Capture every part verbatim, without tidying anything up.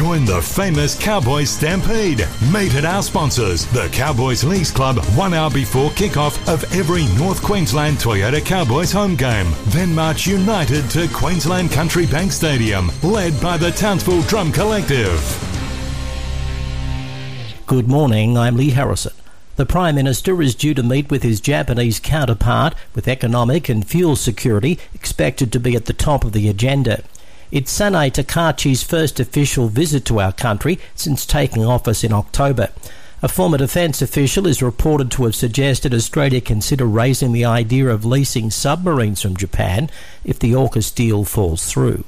Join the famous Cowboys Stampede. Meet at our sponsors, the Cowboys Leagues Club, one hour before kickoff of every North Queensland Toyota Cowboys home game. Then march united to Queensland Country Bank Stadium, led by the Townsville Drum Collective. Good morning, I'm Lee Harrison. The Prime Minister is due to meet with his Japanese counterpart, with economic and fuel security expected to be at the top of the agenda. It's Sanae Takachi's first official visit to our country since taking office in October. A former defence official is reported to have suggested Australia consider raising the idea of leasing submarines from Japan if the AUKUS deal falls through.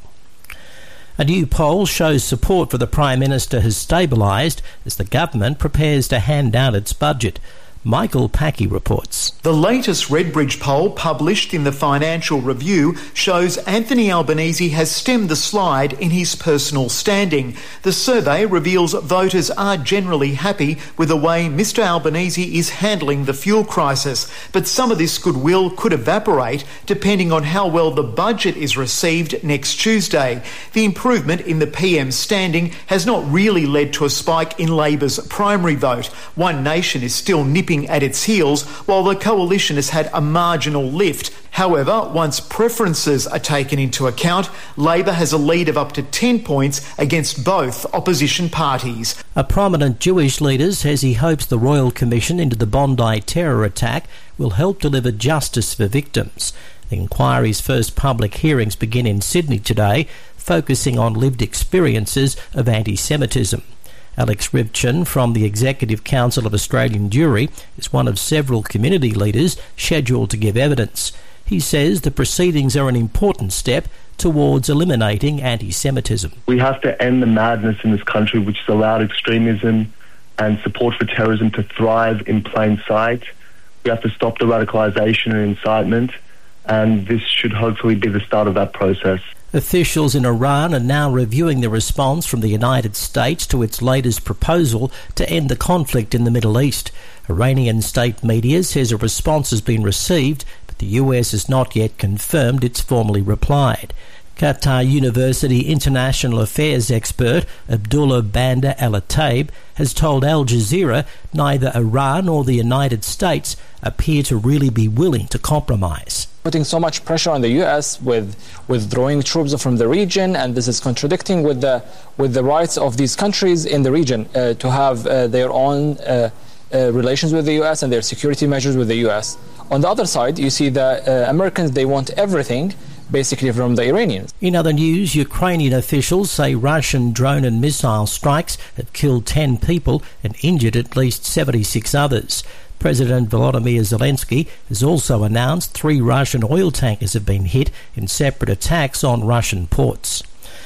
A new poll shows support for the Prime Minister has stabilised as the government prepares to hand down its budget. Michael Packey reports. The latest Redbridge poll published in the Financial Review shows Anthony Albanese has stemmed the slide in his personal standing. The survey reveals voters are generally happy with the way Mr Albanese is handling the fuel crisis, but some of this goodwill could evaporate depending on how well the budget is received next Tuesday. The improvement in the P M's standing has not really led to a spike in Labor's primary vote. One Nation is still nipping at its heels, while the coalition has had a marginal lift. However, once preferences are taken into account, Labor has a lead of up to ten points against both opposition parties. A prominent Jewish leader says he hopes the Royal Commission into the Bondi terror attack will help deliver justice for victims. The inquiry's first public hearings begin in Sydney today, focusing on lived experiences of anti-Semitism. Alex Rivchin from the Executive Council of Australian Jewry is one of several community leaders scheduled to give evidence. He says the proceedings are an important step towards eliminating anti-Semitism. We have to end the madness in this country which has allowed extremism and support for terrorism to thrive in plain sight. We have to stop the radicalisation and incitement, and this should hopefully be the start of that process. Officials in Iran are now reviewing the response from the United States to its latest proposal to end the conflict in the Middle East. Iranian state media says a response has been received, but the U S has not yet confirmed it's formally replied. Qatar University International Affairs expert Abdullah Bandar Al-Ataib has told Al Jazeera neither Iran or the United States appear to really be willing to compromise. Putting so much pressure on the U S with withdrawing troops from the region, and this is contradicting with the with the rights of these countries in the region uh, to have uh, their own uh, uh, relations with the U S and their security measures with the U S. On the other side, you see the uh, Americans, they want everything basically from the Iranians. In other news, Ukrainian officials say Russian drone and missile strikes have killed ten people and injured at least seventy-six others. President Volodymyr Zelensky has also announced three Russian oil tankers have been hit in separate attacks on Russian ports.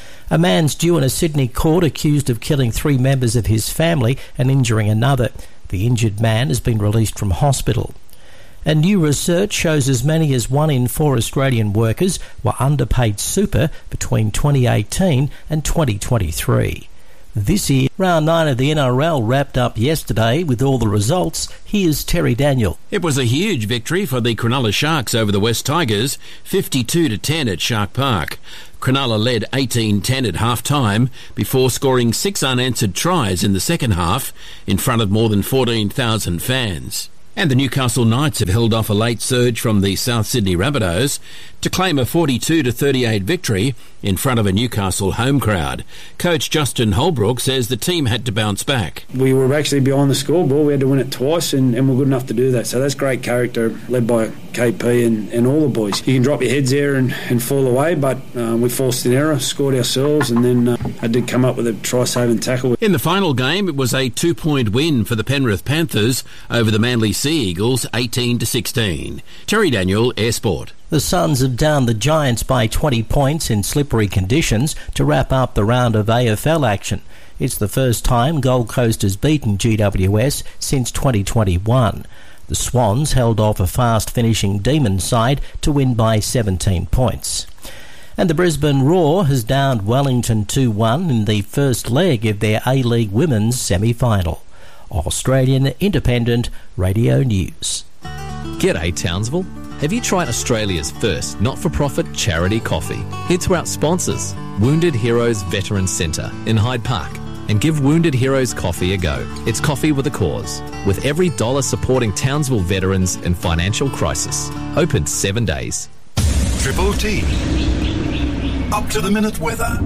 A man's due in a Sydney court accused of killing three members of his family and injuring another. The injured man has been released from hospital. And new research shows as many as one in four Australian workers were underpaid super between twenty eighteen and twenty twenty-three. This year, round nine of the N R L wrapped up yesterday with all the results. Here's Terry Daniel. It was a huge victory for the Cronulla Sharks over the West Tigers, fifty-two to ten at Shark Park. Cronulla led eighteen ten at half-time before scoring six unanswered tries in the second half in front of more than fourteen thousand fans. And the Newcastle Knights have held off a late surge from the South Sydney Rabbitohs to claim a forty-two to thirty-eight victory in front of a Newcastle home crowd. Coach Justin Holbrook says the team had to bounce back. We were actually behind the scoreboard. We had to win it twice, and, and we're good enough to do that. So that's great character, led by K P and, and all the boys. You can drop your heads there and, and fall away, but um, we forced an error, scored ourselves, and then uh, I did come up with a try-saving tackle. In the final game, it was a two-point win for the Penrith Panthers over the Manly Sea Eagles, eighteen to sixteen. Terry Daniel, Air Sport. The Suns have downed the Giants by twenty points in slippery conditions to wrap up the round of A F L action. It's the first time Gold Coast has beaten G W S since twenty twenty-one. The Swans held off a fast-finishing Demon side to win by seventeen points. And the Brisbane Roar has downed Wellington two one in the first leg of their A-League Women's semi-final. Australian Independent Radio News. G'day Townsville. Have you tried Australia's first not-for-profit charity coffee? Head to our sponsors, Wounded Heroes Veterans Centre in Hyde Park, and give Wounded Heroes Coffee a go. It's coffee with a cause, with every dollar supporting Townsville veterans in financial crisis. Open seven days. Triple T. Up to the minute weather.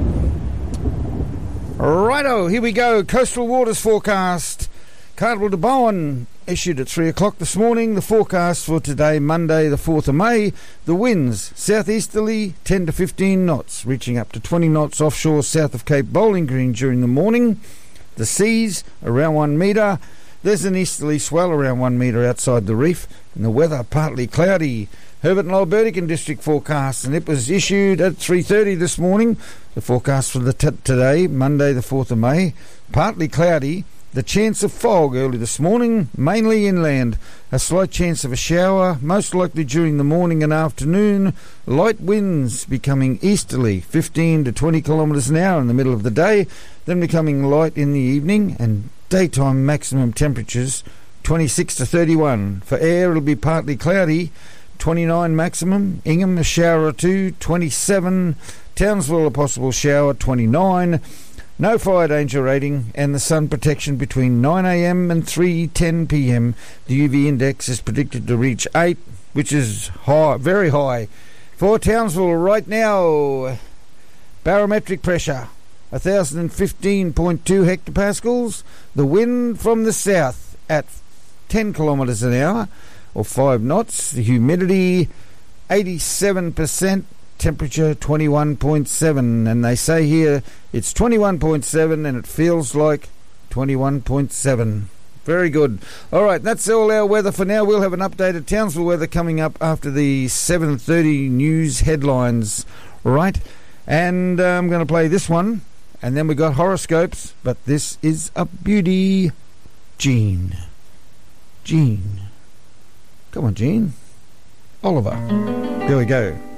Righto, here we go. Coastal waters forecast. Cardwell to Bowen issued at three o'clock this morning. The forecast for today, Monday the fourth of May. The winds southeasterly ten to fifteen knots, reaching up to twenty knots offshore south of Cape Bowling Green during the morning. The seas around one metre. There's an easterly swell around one metre outside the reef. And the weather partly cloudy. Herbert and Lolbertican district forecast, and it was issued at three thirty this morning. The forecast for the t- today, Monday the fourth of May, partly cloudy. The chance of fog early this morning, mainly inland. A slight chance of a shower, most likely during the morning and afternoon. Light winds becoming easterly, fifteen to twenty kilometres an hour in the middle of the day, then becoming light in the evening, and daytime maximum temperatures twenty-six to thirty-one. For air, it'll be partly cloudy, twenty-nine maximum. Ingham, a shower or two, twenty-seven. Townsville, a possible shower, twenty-nine. No fire danger rating, and the sun protection between nine a.m. and three ten p.m. The U V index is predicted to reach eight, which is high, very high. For Townsville right now, barometric pressure, one thousand fifteen point two hectopascals. The wind from the south at ten kilometres an hour, or five knots. The humidity, eighty-seven percent. Temperature twenty-one point seven, and they say here it's twenty-one point seven and it feels like twenty-one point seven. Very good. All right, that's all our weather for now. We'll have an updated Townsville weather coming up after the seven thirty news headlines, right? And uh, I'm going to play this one, and then we got horoscopes, but this is a beauty. Jean. Jean. Come on, Jean. Oliver. Here we go.